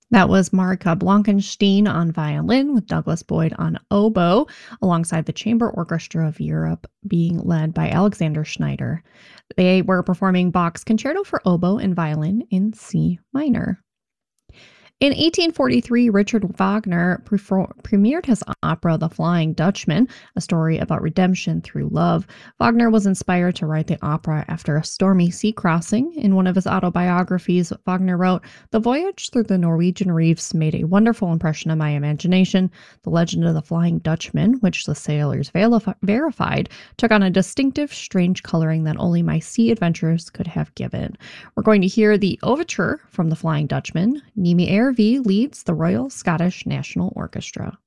That was Marika Blankenstein on violin with Douglas Boyd on oboe, alongside the Chamber Orchestra of Europe being led by Alexander Schneider. They were performing Bach's Concerto for Oboe and Violin in C minor. In 1843, Richard Wagner premiered his opera The Flying Dutchman, a story about redemption through love. Wagner was inspired to write the opera after a stormy sea crossing. In one of his autobiographies, Wagner wrote, "The voyage through the Norwegian reefs made a wonderful impression on my imagination. The legend of the Flying Dutchman, which the sailors verified, took on a distinctive, strange coloring that only my sea adventures could have given." We're going to hear the overture from The Flying Dutchman. Nimi Ervi leads the Royal Scottish National Orchestra.